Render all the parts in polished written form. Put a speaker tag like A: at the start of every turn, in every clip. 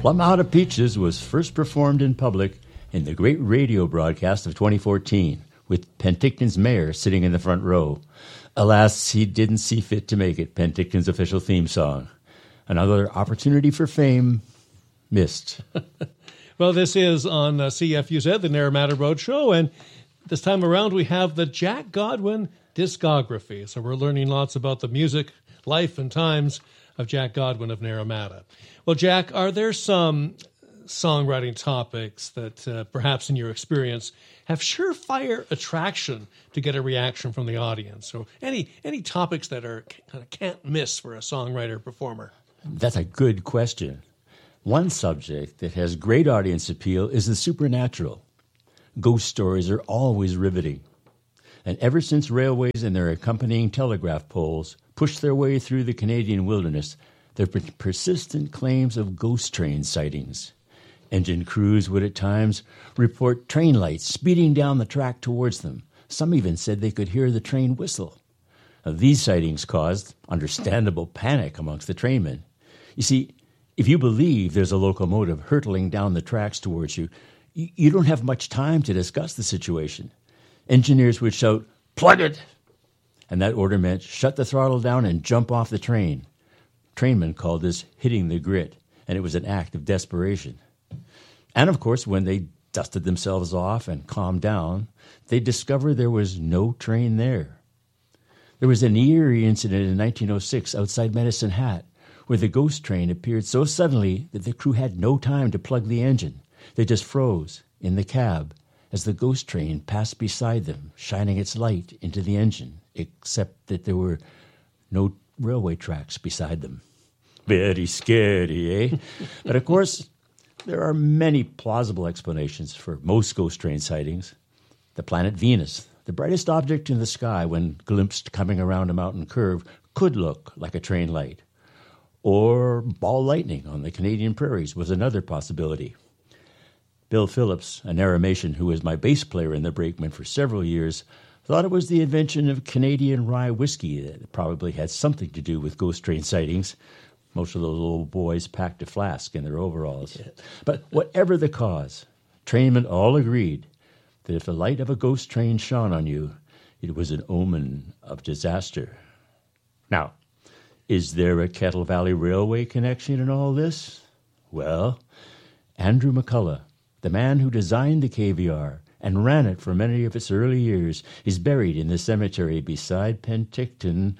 A: Plum Out of Peaches was first performed in public in the great radio broadcast of 2014, with Penticton's mayor sitting in the front row. Alas, he didn't see fit to make it Penticton's official theme song. Another opportunity for fame missed.
B: Well, this is on CFUZ, the Naramata Road Show, and this time around we have the Jack Godwin discography. So we're learning lots about the music, life, and times of Jack Godwin of Naramata. Well, Jack, are there some songwriting topics that perhaps in your experience have surefire attraction to get a reaction from the audience, or any topics that are kind of can't miss for a songwriter performer?
A: That's a good question. One subject that has great audience appeal is the supernatural. Ghost stories are always riveting. And ever since railways and their accompanying telegraph poles pushed their way through the Canadian wilderness, there have been persistent claims of ghost train sightings. Engine crews would at times report train lights speeding down the track towards them. Some even said they could hear the train whistle. Now, these sightings caused understandable panic amongst the trainmen. You see, if you believe there's a locomotive hurtling down the tracks towards you, you don't have much time to discuss the situation. Engineers would shout, "Plug it!" And that order meant shut the throttle down and jump off the train. Trainmen called this hitting the grit, and it was an act of desperation. And of course, when they dusted themselves off and calmed down, they discovered there was no train there. There was an eerie incident in 1906 outside Medicine Hat, where the ghost train appeared so suddenly that the crew had no time to plug the engine. They just froze in the cab as the ghost train passed beside them, shining its light into the engine, except that there were no railway tracks beside them. Very scary, eh? But of course, there are many plausible explanations for most ghost train sightings. The planet Venus, the brightest object in the sky when glimpsed coming around a mountain curve, could look like a train light. Or ball lightning on the Canadian prairies was another possibility. Bill Phillips, a Naramatian who was my bass player in the Brakemen for several years, thought it was the invention of Canadian rye whiskey that probably had something to do with ghost train sightings. Most of those old boys packed a flask in their overalls. Yeah. But whatever the cause, trainmen all agreed that if the light of a ghost train shone on you, it was an omen of disaster. Now, is there a Kettle Valley Railway connection in all this? Well, Andrew McCullough, the man who designed the KVR and ran it for many of its early years, is buried in the cemetery beside Penticton.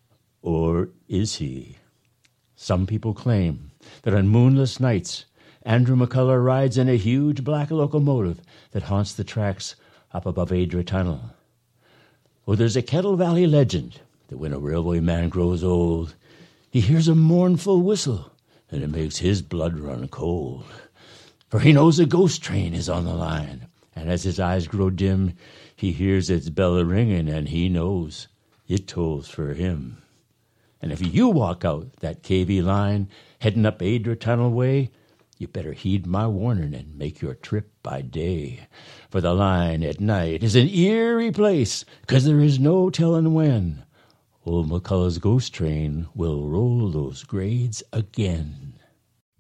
A: Or is he? Some people claim that on moonless nights, Andrew McCullough rides in a huge black locomotive that haunts the tracks up above Adra Tunnel. Well, there's a Kettle Valley legend that when a railway man grows old, he hears a mournful whistle, and it makes his blood run cold. For he knows a ghost train is on the line, and as his eyes grow dim, he hears its bell ringing, and he knows it tolls for him. And if you walk out that KV line, heading up Adra Tunnel way, you better heed my warning and make your trip by day. For the line at night is an eerie place, 'cause there is no telling when old McCullough's ghost train will roll those grades again.